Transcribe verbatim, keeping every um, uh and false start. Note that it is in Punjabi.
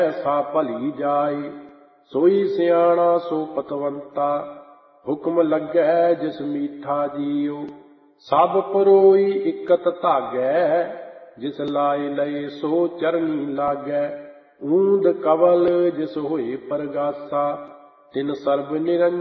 ਸਾ ਭਲੀ ਜਾਏ। ਸੋਈ ਸਿਆਣਾ ਸੋ ਪਤਵੰਤਾ, ਹੁਕਮ ਲੱਗੈ ਜਿਸ ਮੀਠਾ ਜੀਉ। ਸਭ ਪਰੋਈ ਇਕਤ ਧਾਗੈ, ਜਿਸ ਲਾਏ ਲਏ ਸੋ ਚਰਨੀ ਲਾਗੈ। ਊਂਦ ਕਵਲ ਜਿਸ ਹੋਏ ਪਰਗਾਸਾ, ਤਿਨ ਸਰਬ ਨਿਰੰਜਨ